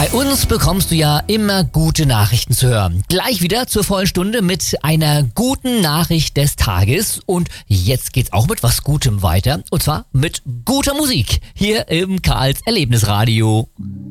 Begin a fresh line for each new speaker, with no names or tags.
Bei uns bekommst du ja immer gute Nachrichten zu hören. Gleich wieder zur vollen Stunde mit einer guten Nachricht des Tages. Und jetzt geht's auch mit was Gutem weiter. Und zwar mit guter Musik hier im Karls Erlebnisradio.